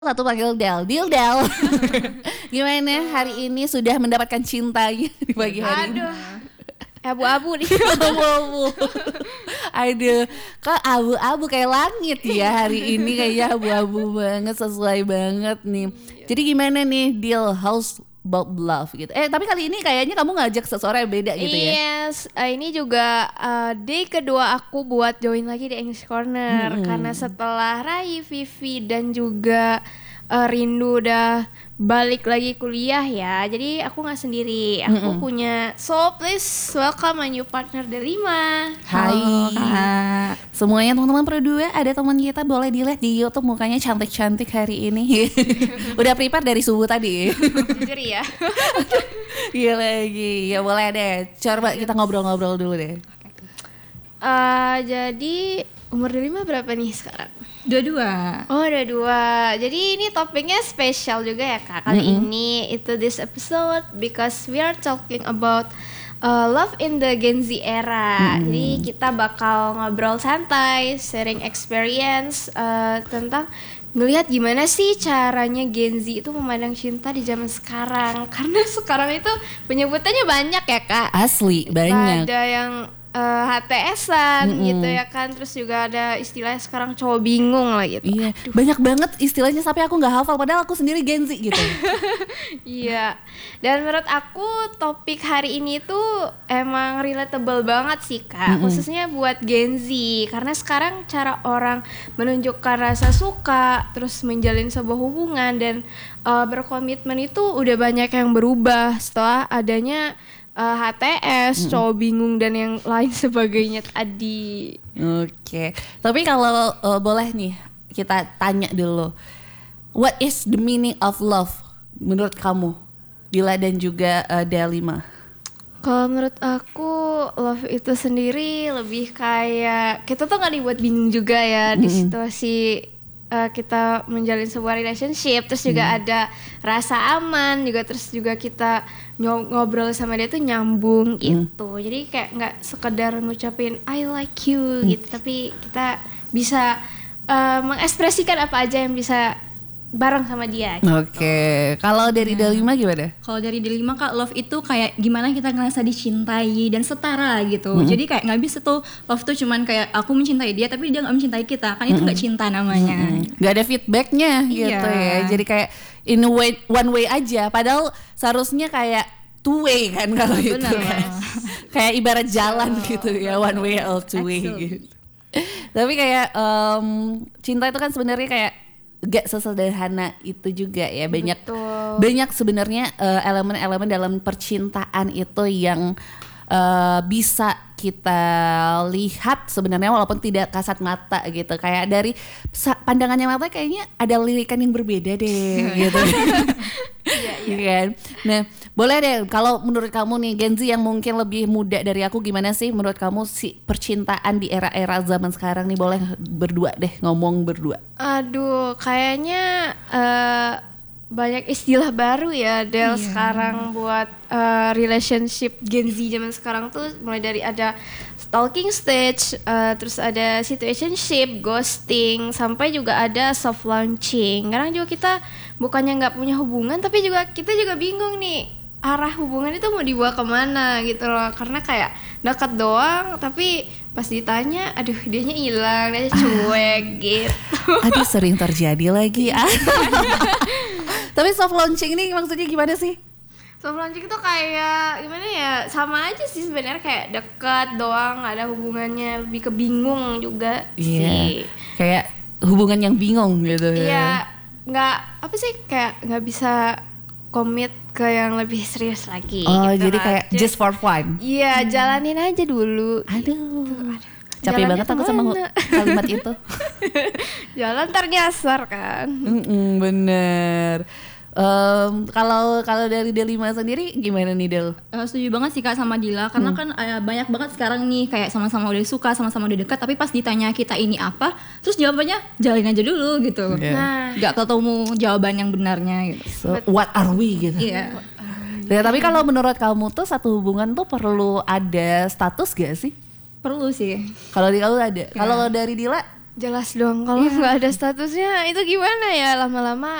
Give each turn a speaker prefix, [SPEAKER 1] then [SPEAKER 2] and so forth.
[SPEAKER 1] Satu panggil Del. Gimana hari ini sudah mendapatkan cintanya di pagi hari ini?
[SPEAKER 2] Aduh, abu-abu nih.
[SPEAKER 1] Abu-abu. Aduh, kok abu-abu kayak langit ya hari ini, kayaknya abu-abu banget, sesuai banget nih. Jadi gimana nih deal house about love gitu? Tapi kali ini kayaknya kamu ngajak seseorang yang beda gitu ya?
[SPEAKER 2] Yes, ini juga day kedua aku buat join lagi di English Corner karena setelah Rai, Vivi dan juga Rindu udah balik lagi kuliah ya. Jadi aku nggak sendiri, aku punya. So please welcome my new partner Delima.
[SPEAKER 1] Hai Kak. Semuanya teman-teman berdua, ada teman kita boleh dilihat di YouTube mukanya cantik-cantik hari ini. Udah prepare dari subuh tadi.
[SPEAKER 2] Jujur ya.
[SPEAKER 1] Iya lagi, ya boleh deh. Coba kita ngobrol-ngobrol dulu deh.
[SPEAKER 2] Jadi umur Delima berapa nih sekarang?
[SPEAKER 3] 22.
[SPEAKER 2] Oh, udah 2. Jadi ini topiknya spesial juga ya Kak. Kali ini itu this episode because we are talking about love in the Gen Z era. Jadi kita bakal ngobrol santai, sharing experience tentang ngelihat gimana sih caranya Gen Z itu memandang cinta di zaman sekarang. Karena sekarang itu penyebutannya banyak ya Kak.
[SPEAKER 1] Asli banyak.
[SPEAKER 2] Ada yang HTS-an gitu ya kan. Terus juga ada istilahnya sekarang cowok bingung lah gitu.
[SPEAKER 1] Iya, banyak banget istilahnya sampai aku nggak hafal padahal aku sendiri Gen Z gitu.
[SPEAKER 2] Iya. Dan menurut aku topik hari ini tuh emang relatable banget sih Kak. Khususnya buat Gen Z. Karena sekarang cara orang menunjukkan rasa suka, terus menjalin sebuah hubungan dan berkomitmen itu udah banyak yang berubah setelah adanya HTS, cowok bingung dan yang lain sebagainya tadi.
[SPEAKER 1] Oke. Tapi kalau boleh nih kita tanya dulu, what is the meaning of love menurut kamu, Dila dan juga Delima?
[SPEAKER 2] Kalau menurut aku love itu sendiri lebih kayak kita tuh nggak dibuat bingung juga ya di situasi kita menjalin sebuah relationship, terus juga ada rasa aman juga, terus juga kita ngobrol sama dia tuh nyambung gitu. Jadi kayak nggak sekedar ngucapin I like you gitu, tapi kita bisa mengekspresikan apa aja yang bisa bareng sama dia gitu.
[SPEAKER 1] Oke. Kalau dari Delima gimana?
[SPEAKER 3] Kalau dari Delima Kak, love itu kayak gimana kita ngerasa dicintai dan setara gitu. Jadi kayak nggak bisa tuh love tuh cuman kayak aku mencintai dia tapi dia nggak mencintai kita, kan itu nggak cinta namanya.
[SPEAKER 1] Nggak ada feedbacknya gitu ya. Jadi kayak in a way, one way aja. Padahal seharusnya kayak two way kan kalau itu. Kayak ibarat jalan gitu ya, one way or two way gitu. Tapi kayak cinta itu kan sebenarnya kayak gak sesederhana itu juga ya. Banyak sebenarnya elemen-elemen dalam percintaan itu yang bisa kita lihat sebenarnya walaupun tidak kasat mata gitu. Kayak dari pandangannya mata kayaknya ada lirikan yang berbeda deh gitu. Iya kan. Nah, boleh deh kalau menurut kamu nih Gen Z yang mungkin lebih muda dari aku, gimana sih menurut kamu si percintaan di era-era zaman sekarang nih? Boleh berdua deh, ngomong berdua.
[SPEAKER 2] Aduh, kayaknya banyak istilah baru ya Del sekarang buat relationship Gen Z zaman sekarang tuh, mulai dari ada stalking stage, terus ada situationship, ghosting, sampai juga ada soft launching. Kadang juga kita bukannya nggak punya hubungan, tapi juga kita juga bingung nih arah hubungan itu mau dibawa kemana gitu loh. Karena kayak dekat doang, tapi pas ditanya, aduh dianya hilang, dia cuek gitu.
[SPEAKER 1] Aduh sering terjadi lagi. Tapi soft launching ini maksudnya gimana sih?
[SPEAKER 2] Soft launching itu kayak gimana ya, sama aja sih sebenarnya, kayak dekat doang, nggak ada hubungannya, lebih ke bingung juga sih.
[SPEAKER 1] Kayak hubungan yang bingung gitu.
[SPEAKER 2] Iya, nggak apa sih, kayak nggak bisa komit ke yang lebih serius lagi.
[SPEAKER 1] Oh
[SPEAKER 2] gitu
[SPEAKER 1] jadi
[SPEAKER 2] lah.
[SPEAKER 1] kayak just for fun.
[SPEAKER 2] Iya, jalanin aja dulu.
[SPEAKER 1] Aduh, capek
[SPEAKER 2] Jalannya
[SPEAKER 1] banget aku sama
[SPEAKER 2] kemana?
[SPEAKER 1] kalimat itu.
[SPEAKER 2] Jalan ternyasar kan.
[SPEAKER 1] Bener. Kalau dari Delima sendiri gimana nih Del?
[SPEAKER 3] Setuju banget sih Kak sama Dila, karena kan banyak banget sekarang nih kayak sama-sama udah suka, sama-sama udah dekat, tapi pas ditanya kita ini apa, terus jawabannya jalin aja dulu gitu.
[SPEAKER 2] Nah,
[SPEAKER 3] Gak ketemu jawaban yang benarnya gitu.
[SPEAKER 1] So, what are we gitu?
[SPEAKER 3] Iya.
[SPEAKER 1] Ya, tapi kalau menurut kamu tuh satu hubungan tuh perlu ada status gak sih?
[SPEAKER 3] Perlu sih.
[SPEAKER 1] Kalau di kamu ada. Kalau dari Dila
[SPEAKER 2] Jelas dong, kalau nggak ada statusnya itu gimana ya, lama-lama